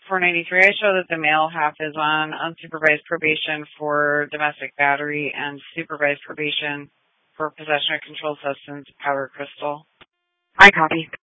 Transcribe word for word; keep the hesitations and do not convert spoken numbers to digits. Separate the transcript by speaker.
Speaker 1: four ninety-three, I show that the male half is on unsupervised probation for domestic battery and supervised probation for possession of controlled substance, powder crystal.
Speaker 2: I copy.